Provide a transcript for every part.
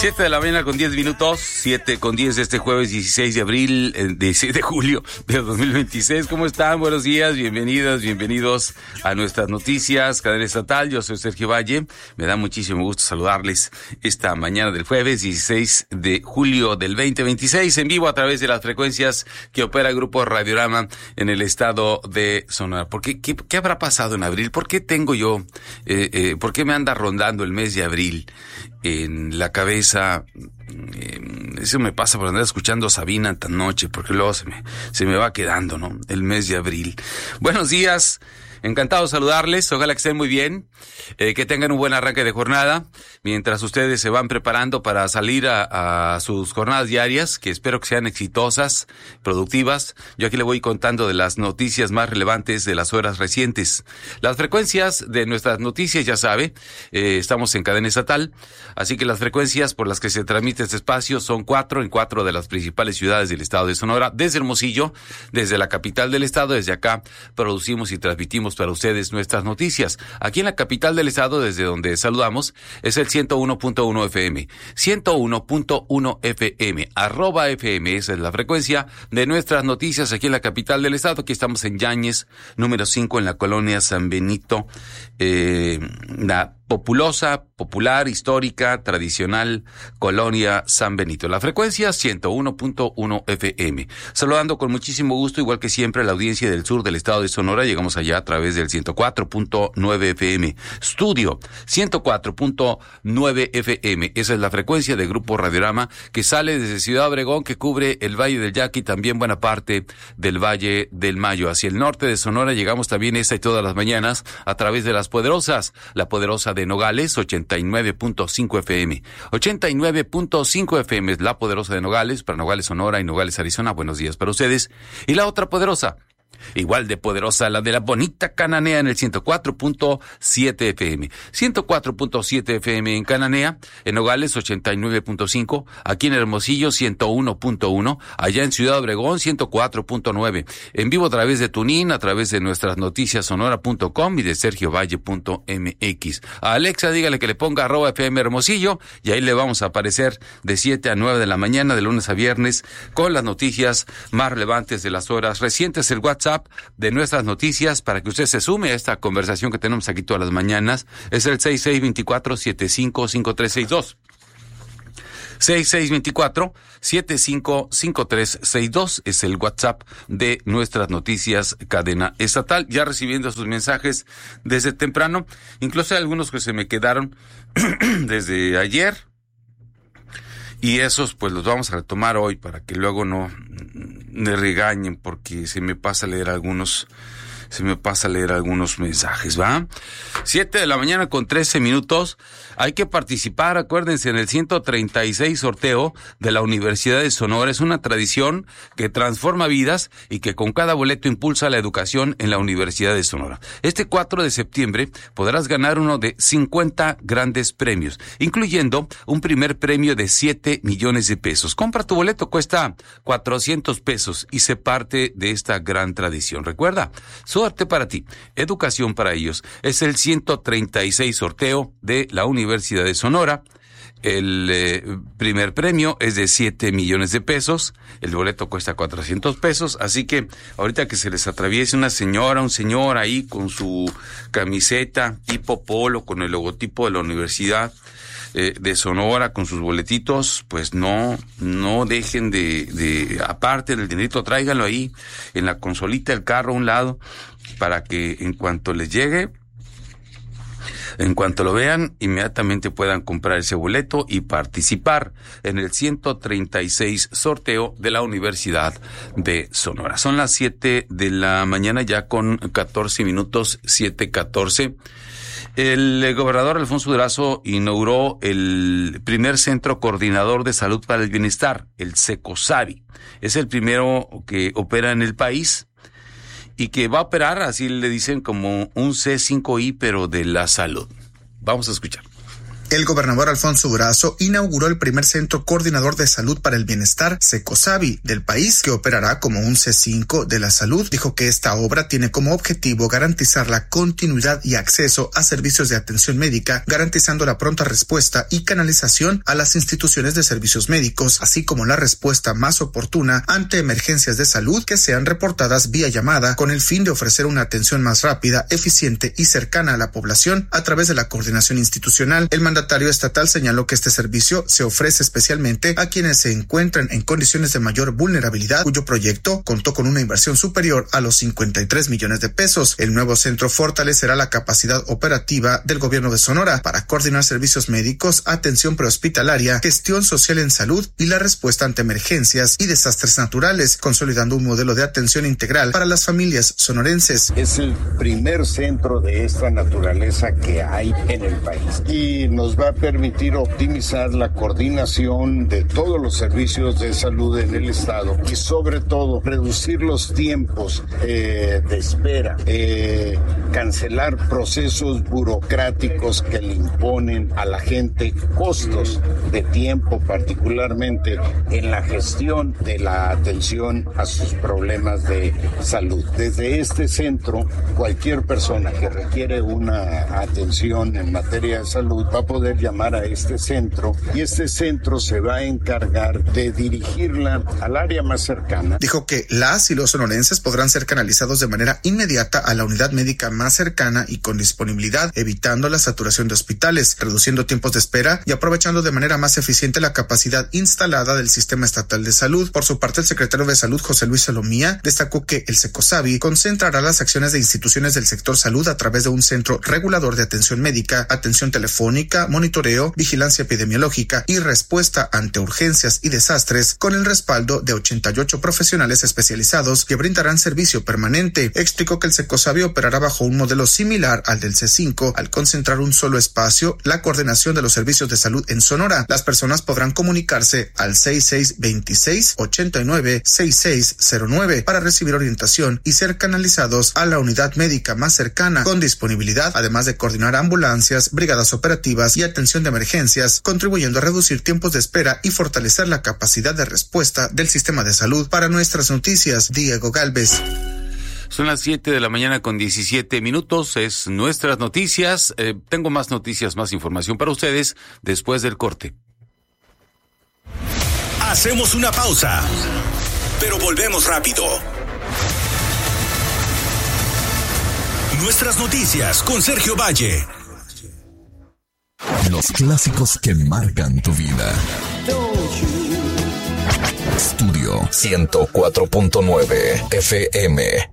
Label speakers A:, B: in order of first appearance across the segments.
A: 7 de la mañana con 10 minutos, 7 con 10 de este jueves 16 de abril, 16 de julio de 2026. ¿Cómo están? Buenos días, bienvenidos a nuestras noticias, Cadena Estatal. Yo soy Sergio Valle. Me da muchísimo gusto saludarles esta mañana del jueves 16 de julio del 2026, en vivo a través de las frecuencias que opera el Grupo Radiorama en el estado de Sonora. ¿Qué habrá pasado en abril? ¿Por qué tengo yo, por qué me anda rondando el mes de abril en la cabeza? Eso me pasa por andar escuchando a Sabina tan noche, porque luego se me va quedando, ¿no? El mes de abril. Buenos días, encantado de saludarles, ojalá que estén muy bien, que tengan un buen arranque de jornada, mientras ustedes se van preparando para salir a sus jornadas diarias, que espero que sean exitosas, productivas. Yo aquí le voy contando de las noticias más relevantes de las horas recientes. Las frecuencias de nuestras noticias, ya sabe, estamos en cadena estatal, así que las frecuencias por las que se transmite este espacio son 4 en 4 de las principales ciudades del estado de Sonora, desde Hermosillo, desde la capital del estado, desde acá producimos y transmitimos para ustedes nuestras noticias. Aquí en la capital del estado, desde donde saludamos, es el 101.1 FM, 101.1 FM, @FM, esa es la frecuencia de nuestras noticias aquí en la capital del estado. Aquí estamos en Yáñez, número 5, en la colonia San Benito, la populosa, popular, histórica, tradicional colonia San Benito. La frecuencia 101.1 FM. Saludando con muchísimo gusto, igual que siempre, la audiencia del sur del estado de Sonora. Llegamos allá a través del 104.9 FM. Estudio 104.9 FM. Esa es la frecuencia del Grupo Radiorama que sale desde Ciudad Obregón, que cubre el Valle del Yaqui y también buena parte del Valle del Mayo. Hacia el norte de Sonora llegamos también esta y todas las mañanas a través de las poderosas. La poderosa de Nogales, 89.5 FM. 89.5 FM es la poderosa de Nogales, para Nogales, Sonora y Nogales, Arizona. Buenos días para ustedes. Y la otra poderosa, igual de poderosa, la de la bonita Cananea en el 104.7 FM. 104.7 FM en Cananea, en Nogales 89.5, aquí en Hermosillo 101.1, allá en Ciudad Obregón 104.9. En vivo a través de TuneIn, a través de nuestras noticias sonora.com y de sergiovalle.mx. A Alexa dígale que le ponga @FM Hermosillo y ahí le vamos a aparecer de 7 a 9 de la mañana, de lunes a viernes, con las noticias más relevantes de las horas recientes. El WhatsApp de nuestras noticias para que usted se sume a esta conversación que tenemos aquí todas las mañanas es el 6624-755362. 6624-755362 es el WhatsApp de nuestras noticias Cadena Estatal. Ya recibiendo sus mensajes desde temprano, incluso hay algunos que se me quedaron desde ayer, y esos pues los vamos a retomar hoy para que luego no me regañen porque se me pasa a leer algunos mensajes, ¿va? 7 de la mañana con 13 minutos. Hay que participar, acuérdense, en el 136 sorteo de la Universidad de Sonora. Es una tradición que transforma vidas y que con cada boleto impulsa la educación en la Universidad de Sonora. Este 4 de septiembre podrás ganar uno de 50 grandes premios, incluyendo un primer premio de 7 millones de pesos. Compra tu boleto, cuesta 400 pesos y sé parte de esta gran tradición. Recuerda, suerte para ti, educación para ellos. Es el 136 sorteo de la Universidad de Sonora. El primer premio es de 7 millones de pesos. El boleto cuesta 400 pesos. Así que ahorita que se les atraviese una señora, un señor ahí con su camiseta tipo polo, con el logotipo de la Universidad de Sonora, con sus boletitos, pues no dejen de aparte del dinerito, tráiganlo ahí en la consolita del carro a un lado, para que en cuanto les llegue, en cuanto lo vean, inmediatamente puedan comprar ese boleto y participar en el 136 sorteo de la Universidad de Sonora. Son las 7 de la mañana ya con 14 minutos, 7:14. El gobernador Alfonso Durazo inauguró el primer centro coordinador de salud para el bienestar, el SECOSABI. Es el primero que opera en el país y que va a operar, así le dicen, como un C5I, pero de la salud. Vamos a escuchar.
B: El gobernador Alfonso Durazo inauguró el primer centro coordinador de salud para el bienestar, Cecosavi, del país, que operará como un C5 de la salud. Dijo que esta obra tiene como objetivo garantizar la continuidad y acceso a servicios de atención médica, garantizando la pronta respuesta y canalización a las instituciones de servicios médicos, así como la respuesta más oportuna ante emergencias de salud que sean reportadas vía llamada, con el fin de ofrecer una atención más rápida, eficiente y cercana a la población a través de la coordinación institucional. El mandatario estatal señaló que este servicio se ofrece especialmente a quienes se encuentran en condiciones de mayor vulnerabilidad, cuyo proyecto contó con una inversión superior a los 53 millones de pesos. El nuevo centro fortalecerá la capacidad operativa del gobierno de Sonora para coordinar servicios médicos, atención prehospitalaria, gestión social en salud y la respuesta ante emergencias y desastres naturales, consolidando un modelo de atención integral para las familias sonorenses.
C: Es el primer centro de esta naturaleza que hay en el país y nos va a permitir optimizar la coordinación de todos los servicios de salud en el estado y sobre todo reducir los tiempos de espera, cancelar procesos burocráticos que le imponen a la gente costos de tiempo, particularmente en la gestión de la atención a sus problemas de salud. Desde este centro, cualquier persona que requiere una atención en materia de salud va a poder llamar a este centro y este centro se va a encargar de dirigirla al área más cercana.
B: Dijo que las y los sonorenses podrán ser canalizados de manera inmediata a la unidad médica más cercana y con disponibilidad, evitando la saturación de hospitales, reduciendo tiempos de espera y aprovechando de manera más eficiente la capacidad instalada del Sistema Estatal de Salud. Por su parte, el secretario de Salud, José Luis Salomía, destacó que el Cecosavi concentrará las acciones de instituciones del sector salud a través de un centro regulador de atención médica, atención telefónica, monitoreo, vigilancia epidemiológica y respuesta ante urgencias y desastres, con el respaldo de 88 profesionales especializados que brindarán servicio permanente. Explicó que el Cecosavi operará bajo un modelo similar al del C5, al concentrar un solo espacio la coordinación de los servicios de salud en Sonora. Las personas podrán comunicarse al 6626-896609 para recibir orientación y ser canalizados a la unidad médica más cercana, con disponibilidad, además de coordinar ambulancias, brigadas operativas y atención de emergencias, contribuyendo a reducir tiempos de espera y fortalecer la capacidad de respuesta del sistema de salud. Para Nuestras Noticias, Diego Galvez.
A: Son las 7:17 a.m, es Nuestras Noticias. Tengo más noticias, más información para ustedes después del corte.
D: Hacemos una pausa, pero volvemos rápido. Nuestras Noticias con Sergio Valle.
E: Los clásicos que marcan tu vida. Estudio 104.9 FM.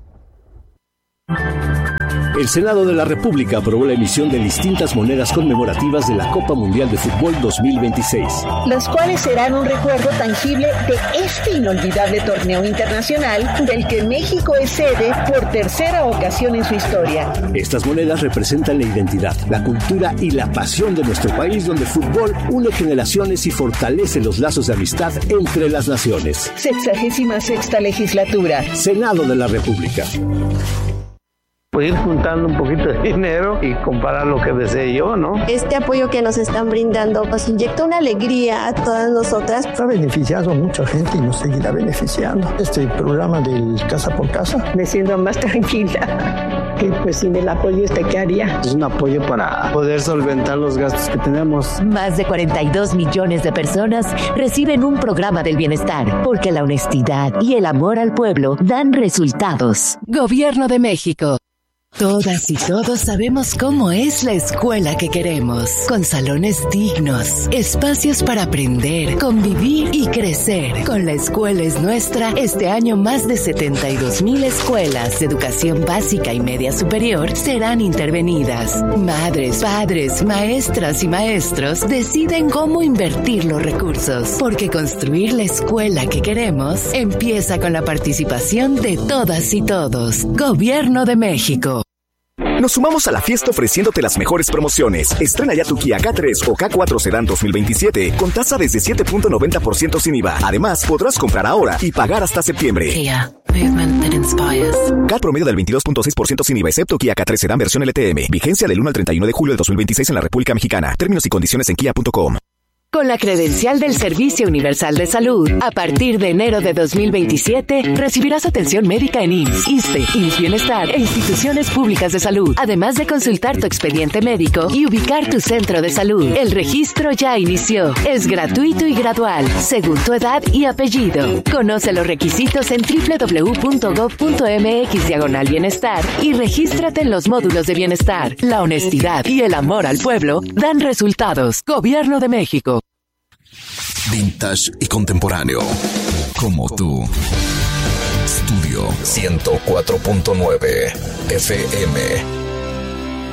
F: El Senado de la República aprobó la emisión de distintas monedas conmemorativas de la Copa Mundial de Fútbol 2026.
G: Las cuales serán un recuerdo tangible de este inolvidable torneo internacional del que México es sede por tercera ocasión en su historia.
F: Estas monedas representan la identidad, la cultura y la pasión de nuestro país, donde el fútbol une generaciones y fortalece los lazos de amistad entre las naciones.
G: 66ª legislatura.
F: Senado de la República.
H: Ir juntando un poquito de dinero y comparar lo que desee yo, ¿no?
I: Este apoyo que nos están brindando nos inyecta una alegría a todas nosotras.
J: Está beneficiando a mucha gente y nos seguirá beneficiando. Este programa del Casa por Casa.
G: Me siento más tranquila. Que pues sin el apoyo ¿qué haría?
H: Es un apoyo para poder solventar los gastos que tenemos.
K: Más de 42 millones de personas reciben un programa del bienestar, porque la honestidad y el amor al pueblo dan resultados. Gobierno de México. Todas y todos sabemos cómo es la escuela que queremos, con salones dignos, espacios para aprender, convivir y crecer. Con La Escuela es Nuestra, este año más de 72,000 escuelas de educación básica y media superior serán intervenidas. Madres, padres, maestras y maestros deciden cómo invertir los recursos, porque construir la escuela que queremos empieza con la participación de todas y todos. Gobierno de México.
L: Nos sumamos a la fiesta ofreciéndote las mejores promociones. Estrena ya tu Kia K3 o K4 Sedan 2027 con tasa desde 7.90% sin IVA. Además, podrás comprar ahora y pagar hasta septiembre.
M: Kia, movement that inspires.
L: CAT promedio del 22.6% sin IVA, excepto Kia K3 Sedan versión LTM. Vigencia del 1 al 31 de julio de 2026 en la República Mexicana. Términos y condiciones en kia.com.
K: Con la credencial del Servicio Universal de Salud, a partir de enero de 2027, recibirás atención médica en IMSS, ISSSTE, IMSS Bienestar e instituciones públicas de salud, además de consultar tu expediente médico y ubicar tu centro de salud. El registro ya inició. Es gratuito y gradual, según tu edad y apellido. Conoce los requisitos en www.gov.mx/bienestar y regístrate en los módulos de bienestar. La honestidad y el amor al pueblo dan resultados. Gobierno de México.
E: Vintage y contemporáneo. Como tú. Estudio 104.9 FM.